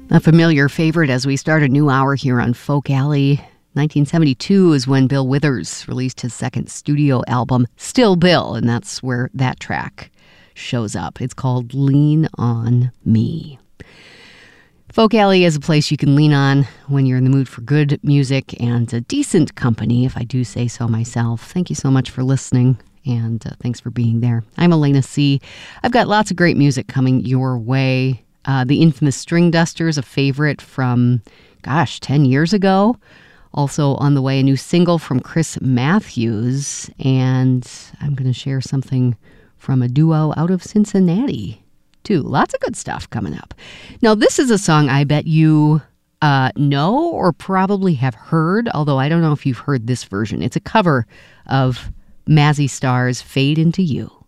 A familiar favorite as we start a new hour here on Folk Alley. 1972 is when Bill Withers released his second studio album, Still Bill, and that's where that track shows up. It's called Lean On Me. Folk Alley is a place you can lean on when you're in the mood for good music and a decent company, if I do say so myself. Thank you so much for listening, and thanks for being there. I'm Elena C. I've got lots of great music coming your way. The infamous String Dusters, a favorite from, 10 years ago. Also on the way, a new single from Chris Matthews, and I'm going to share something from a duo out of Cincinnati, too. Lots of good stuff coming up. Now, this is a song I bet you know or probably have heard, although I don't know if you've heard this version. It's a cover of Mazzy Star's Fade Into You.